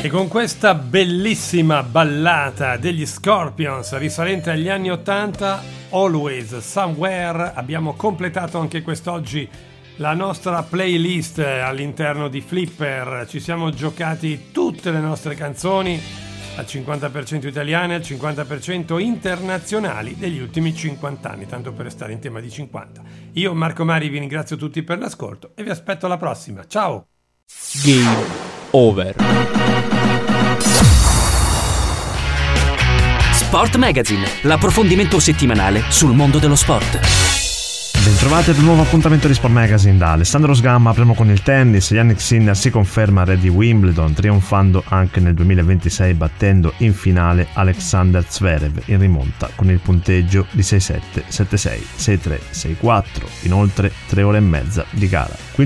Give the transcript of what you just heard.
E con questa bellissima ballata degli Scorpions risalente agli anni 80, Always Somewhere, abbiamo completato anche quest'oggi la nostra playlist all'interno di Flipper. Ci siamo giocati tutte le nostre canzoni al 50% italiane, al 50% internazionali degli ultimi 50 anni, tanto per restare in tema di 50. Io, Marco Mari, vi ringrazio tutti per l'ascolto e vi aspetto alla prossima. Ciao! Game over. Sport Magazine, l'approfondimento settimanale sul mondo dello sport. Bentrovati ad un nuovo appuntamento di Sport Magazine da Alessandro Sgamma. Apriamo con il tennis. Yannick Sinner si conferma re di Wimbledon, trionfando anche nel 2026 battendo in finale Alexander Zverev in rimonta con il punteggio di 6-7, 7-6, 6-3, 6-4, inoltre 3 ore e mezza di gara.